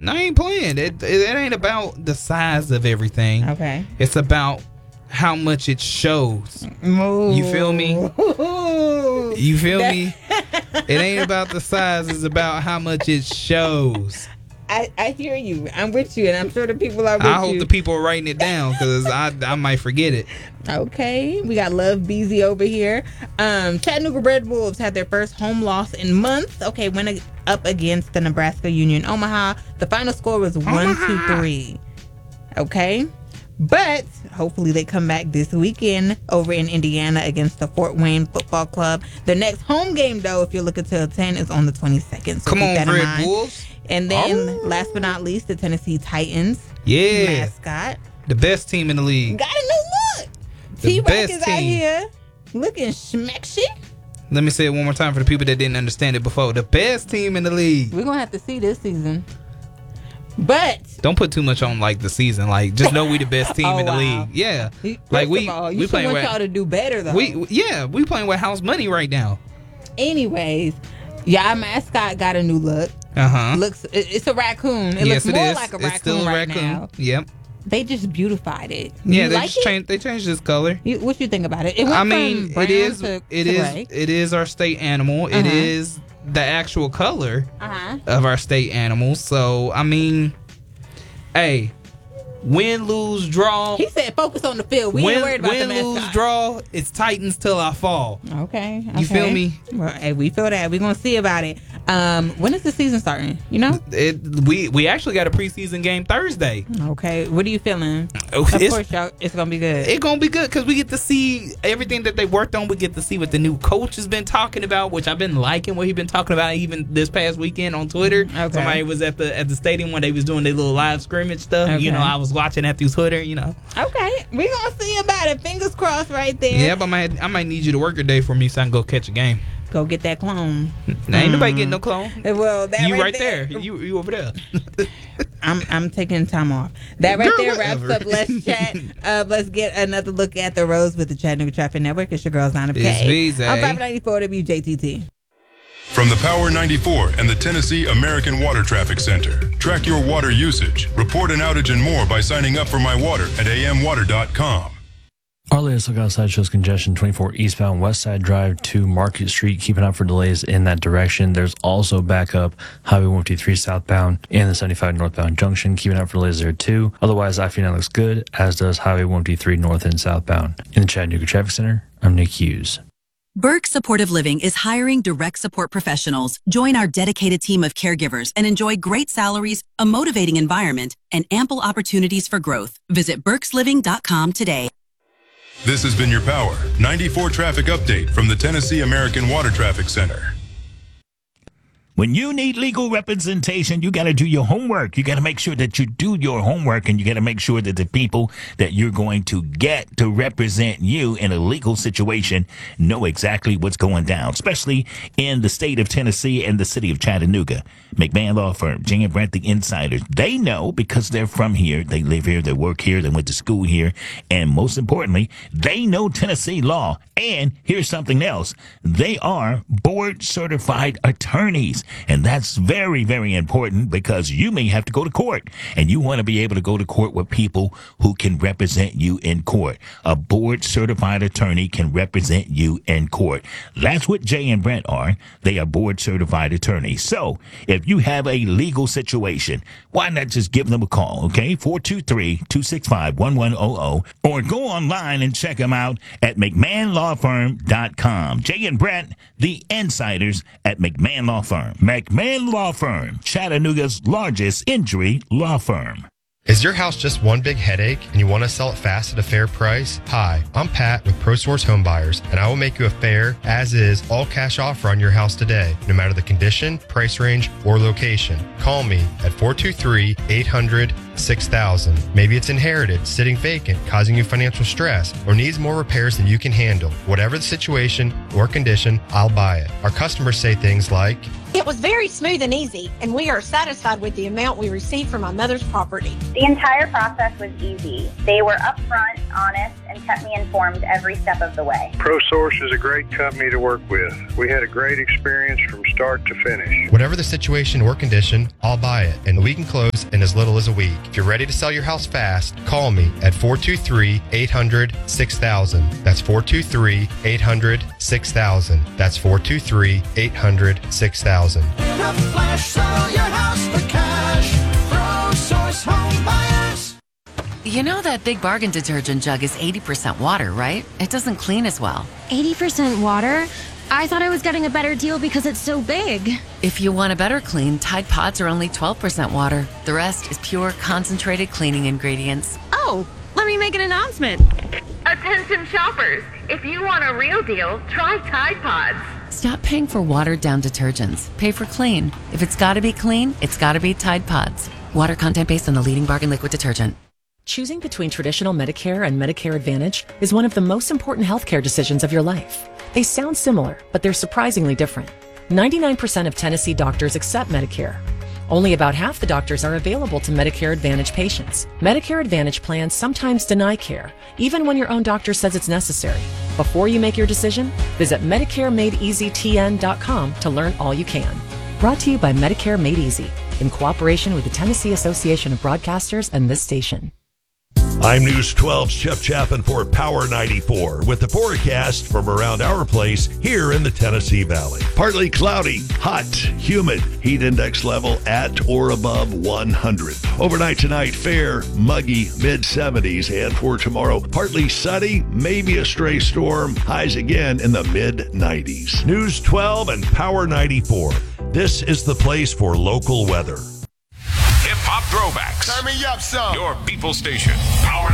I ain't playing. It ain't about the size of everything. Okay. It's about how much it shows. Ooh. You feel me? You feel me? It ain't about the size. It's about how much it shows. I hear you. I'm with you, and I'm sure the people are with you. I hope the people are writing it down because I might forget it. Okay, we got Love Beezy over here. Chattanooga Red Wolves had their first home loss in months. Okay, went up against the Nebraska Union Omaha. The final score was 1-3. Okay, but hopefully they come back this weekend over in Indiana against the Fort Wayne Football Club. The next home game, though, if you're looking to attend, is on the 22nd. So come on, Red Wolves. And then, last but not least, the Tennessee Titans. Yeah. Mascot. The best team in the league. Got a new look. T-Rock is out here looking schmecksy. Let me say it one more time for the people that didn't understand it before. The best team in the league. We're going to have to see this season. But don't put too much on like the season. Like just know we the best team in the league. Yeah. Like we playing with y'all to do better though. We playing with house money right now. Anyways, y'all mascot got a new look. Looks it's a raccoon. It looks more like a raccoon still a raccoon. Now. Yep. They just beautified it. Yeah, they changed this color. What you think about it? It went from brown to gray. It is our state animal. It is the actual color of our state animal. So I mean, hey, win, lose, draw. He said focus on the field. We ain't worried about the mascot. Win, lose, draw. It's Titans till I fall. Okay. You feel me? Well, hey, we feel that. We're gonna see about it. When is the season starting? You know? We actually got a preseason game Thursday. Okay. What are you feeling? Of course, y'all, it's gonna be good. It's gonna be good because we get to see everything that they worked on. We get to see what the new coach has been talking about, which I've been liking what he's been talking about even this past weekend on Twitter. Okay. Somebody was at the stadium when they was doing their little live scrimmage stuff. Okay. You know, I was watching that through Twitter. You know. Okay, we gonna see about it. Fingers crossed, right there. Yeah, but I might need you to work a day for me so I can go catch a game. Go get that clone. Ain't nobody getting no clone. Well, that you right there. You over there. I'm taking time off. That right there wraps up Let's Chat. Let's get another look at the roads with the Chattanooga Traffic Network. It's your girls, Nana K. It's Beezy. I'm 594 WJTT. From the Power 94 and the Tennessee American Water Traffic Center. Track your water usage, report an outage and more by signing up for My Water at amwater.com. Our latest look outside shows congestion 24 eastbound West Side Drive to Market Street. Keeping up for delays in that direction. There's also backup Highway 153 southbound and the 75 northbound junction. Keeping up for delays there too. Otherwise, I-59 looks good, as does Highway 153 north and southbound. In the Chattanooga Traffic Center, I'm Nick Hughes. Burke Supportive Living is hiring direct support professionals. Join our dedicated team of caregivers and enjoy great salaries, a motivating environment, and ample opportunities for growth. Visit burkesliving.com today. This has been your Power 94 traffic update from the Tennessee American Water Traffic Center. When you need legal representation, you got to do your homework. You got to make sure that you do your homework, and you got to make sure that the people that you're going to get to represent you in a legal situation know exactly what's going down, especially in the state of Tennessee and the city of Chattanooga. McMahon Law Firm, Jay and Brent, the insiders, they know because they're from here, they live here, they work here, they went to school here, and most importantly, they know Tennessee law. And here's something else. They are board-certified attorneys. And that's very, very important because you may have to go to court, and you want to be able to go to court with people who can represent you in court. A board-certified attorney can represent you in court. That's what Jay and Brent are. They are board-certified attorneys. So if you have a legal situation, why not just give them a call, okay? 423-265-1100, or go online and check them out at McMahonLawFirm.com. Jay and Brent, the insiders at McMahon Law Firm. McMahon Law Firm, Chattanooga's largest injury law firm. Is your house just one big headache and you want to sell it fast at a fair price? Hi, I'm Pat with ProSource Home Buyers, and I will make you a fair, as-is, all-cash offer on your house today, no matter the condition, price range, or location. Call me at 423-800-6000. Maybe it's inherited, sitting vacant, causing you financial stress, or needs more repairs than you can handle. Whatever the situation or condition, I'll buy it. Our customers say things like, It was very smooth and easy, and we are satisfied with the amount we received from my mother's property. The entire process was easy. They were upfront, honest, and kept me informed every step of the way. ProSource is a great company to work with. We had a great experience from start to finish. Whatever the situation or condition, I'll buy it, and we can close in as little as a week. If you're ready to sell your house fast, call me at 423-800-6000. That's 423-800-6000. That's 423-800-6000. Flash, sell your house for cash. ProSource Home Buyers. You know that Big Bargain detergent jug is 80% water, right? It doesn't clean as well. 80% water? I thought I was getting a better deal because it's so big. If you want a better clean, Tide Pods are only 12% water. The rest is pure, concentrated cleaning ingredients. Oh, let me make an announcement. Attention shoppers, if you want a real deal, try Tide Pods. Stop paying for watered-down detergents. Pay for clean. If it's got to be clean, it's got to be Tide Pods. Water content based on the leading bargain liquid detergent. Choosing between traditional Medicare and Medicare Advantage is one of the most important healthcare decisions of your life. They sound similar, but they're surprisingly different. 99% of Tennessee doctors accept Medicare. Only about half the doctors are available to Medicare Advantage patients. Medicare Advantage plans sometimes deny care, even when your own doctor says it's necessary. Before you make your decision, visit MedicareMadeEasyTN.com to learn all you can. Brought to you by Medicare Made Easy, in cooperation with the Tennessee Association of Broadcasters and this station. I'm News 12's Jeff Chapin for Power 94 with the forecast from around our place here in the Tennessee Valley. Partly cloudy, hot, humid, heat index level at or above 100. Overnight tonight, fair, muggy, mid-70s, and for tomorrow, partly sunny, maybe a stray storm, highs again in the mid-90s. News 12 and Power 94. This is the place for local weather. Hip-hop throwbacks. Turn me up some. Your people station. Power